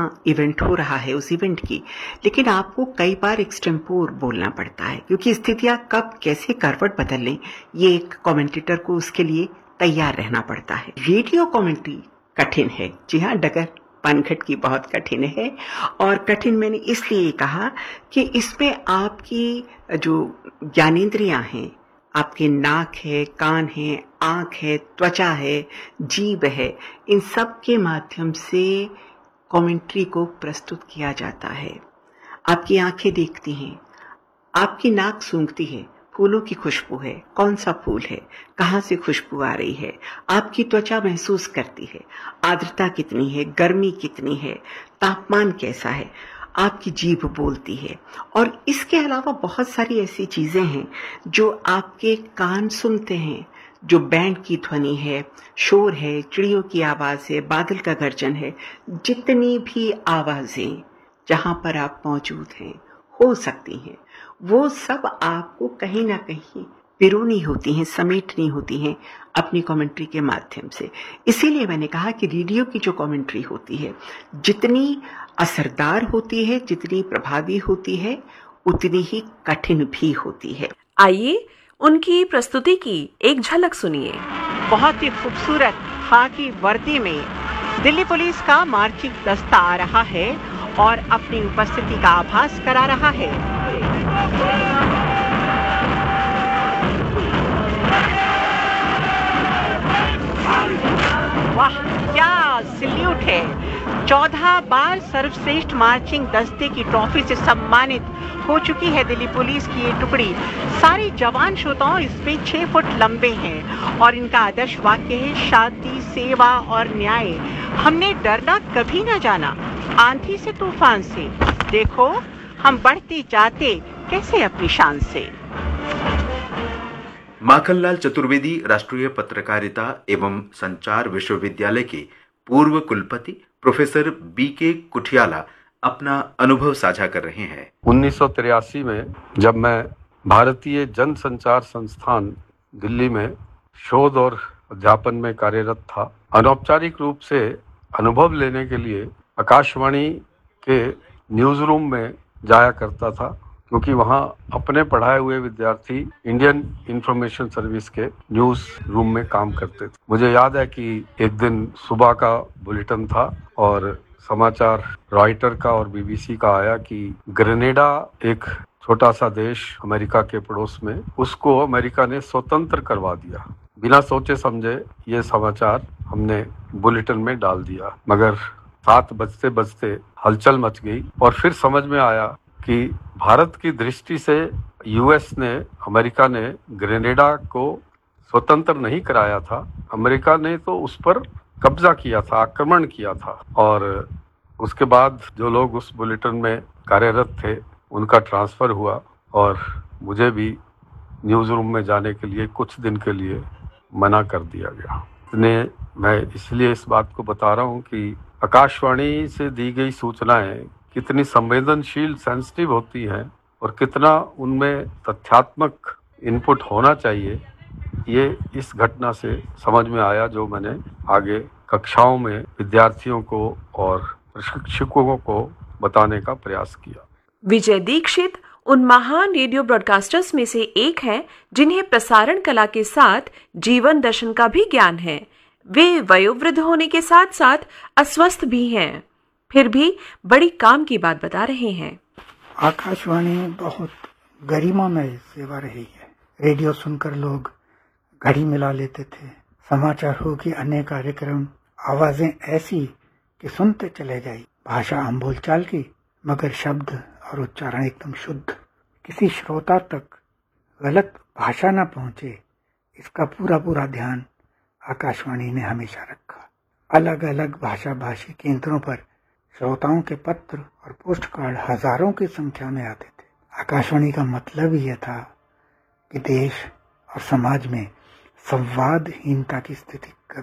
जहाँ इवेंट हो रहा है उस इवेंट की, लेकिन आपको कई बार एक्सटेम्पोर बोलना पड़ता है क्योंकि स्थितियां कब कैसे करवट बदल लें ये एक कमेंटेटर को उसके लिए तैयार रहना पड़ता है। रेडियो कमेंट्री कठिन है, जी हाँ, डगर पनघट की बहुत कठिन है। और कठिन मैंने इसलिए कहा कि इसमें आपकी जो ज्ञानेंद्रियां हैं, आपके नाक है, कान है, आंख है, त्वचा है, जीभ है, इन सब के माध्यम से कमेंट्री को प्रस्तुत किया जाता है। आपकी आंखें देखती हैं, आपकी नाक सूंघती है, फूलों की खुशबू है, कौन सा फूल है, कहाँ से खुशबू आ रही है, आपकी त्वचा महसूस करती है, आर्द्रता कितनी है, गर्मी कितनी है, तापमान कैसा है, आपकी जीभ बोलती है। और इसके अलावा बहुत सारी ऐसी चीजें हैं जो आपके कान सुनते हैं, जो बैंड की ध्वनि है, शोर है, चिड़ियों की आवाज है, बादल का गर्जन है, जितनी भी आवाजें जहां पर आप मौजूद हैं हो सकती हैं, वो सब आपको कहीं ना कहीं पिरोनी होती हैं, समेटनी होती हैं अपनी कमेंट्री के माध्यम से। इसीलिए मैंने कहा कि रेडियो की जो कमेंट्री होती है जितनी असरदार होती है, जितनी प्रभावी होती है, उतनी ही कठिन भी होती है। आइए उनकी प्रस्तुति की एक झलक सुनिए। बहुत ही खूबसूरत खाकी वर्दी में दिल्ली पुलिस का मार्चिंग दस्ता आ रहा है और अपनी उपस्थिति का आभास करा रहा है। वाह, क्या सल्यूट है। 14 बार सर्वश्रेष्ठ मार्चिंग दस्ते की ट्रॉफी से सम्मानित हो चुकी है दिल्ली पुलिस की ये टुकड़ी। सारे जवान श्रोताओं इसमें 6 फुट लंबे हैं और इनका आदर्श वाक्य है शांति, सेवा और न्याय। हमने डरना कभी न जाना, आंधी से तूफान से, देखो हम बढ़ते जाते कैसे अपनी शान से। माखनलाल चतुर्वेदी राष्ट्रीय पत्रकारिता एवं संचार विश्वविद्यालय के पूर्व कुलपति प्रोफेसर बीके कुठियाला अपना अनुभव साझा कर रहे हैं। 1983 में जब मैं भारतीय जनसंचार संस्थान दिल्ली में शोध और अध्यापन में कार्यरत था, अनौपचारिक रूप से अनुभव लेने के लिए आकाशवाणी के न्यूज रूम में जाया करता था, क्योंकि वहाँ अपने पढ़ाए हुए विद्यार्थी इंडियन इंफॉर्मेशन सर्विस के न्यूज रूम में काम करते थे। मुझे याद है कि एक दिन सुबह का बुलेटिन था और समाचार रॉयटर का और बीबीसी का आया कि ग्रेनेडा, एक छोटा सा देश अमेरिका के पड़ोस में, उसको अमेरिका ने स्वतंत्र करवा दिया। बिना सोचे समझे ये समाचार हमने बुलेटिन में डाल दिया, मगर 7 बजते बजते हलचल मच गई और फिर समझ में आया कि भारत की दृष्टि से यूएस ने, अमेरिका ने ग्रेनेडा को स्वतंत्र नहीं कराया था, अमेरिका ने तो उस पर कब्जा किया था, आक्रमण किया था। और उसके बाद जो लोग उस बुलेटिन में कार्यरत थे उनका ट्रांसफर हुआ और मुझे भी न्यूज रूम में जाने के लिए कुछ दिन के लिए मना कर दिया गया। मैं इसलिए इस बात को बता रहा हूँ कि आकाशवाणी से दी गई सूचनाएं कितनी संवेदनशील, सेंसिटिव होती हैं और कितना उनमें तथ्यात्मक इनपुट होना चाहिए, ये इस घटना से समझ में आया, जो मैंने आगे कक्षाओं में विद्यार्थियों को और प्रशिक्षकों को बताने का प्रयास किया। विजय दीक्षित उन महान रेडियो ब्रॉडकास्टर्स में से एक हैं जिन्हें प्रसारण कला के साथ जीवन दर्शन का भी ज्ञान है। वे वयोवृद्ध होने के साथ साथ अस्वस्थ भी हैं, फिर भी बड़ी काम की बात बता रहे हैं। आकाशवाणी बहुत गरिमामय सेवा रही है। रेडियो सुनकर लोग घड़ी मिला लेते थे, समाचार हो कि अन्य कार्यक्रम, आवाजें ऐसी कि सुनते चले जाई। भाषा हम बोलचाल की, मगर शब्द और उच्चारण एकदम शुद्ध। किसी श्रोता तक गलत भाषा न पहुंचे, इसका पूरा ध्यान आकाशवाणी ने हमेशा रखा। अलग अलग भाषा भाषी केंद्रों पर श्रोताओं के पत्र और पोस्ट कार्ड हजारों की संख्या में आते थे। आकाशवाणी का मतलब यह था कि देश और समाज में संवादहीनता की स्थिति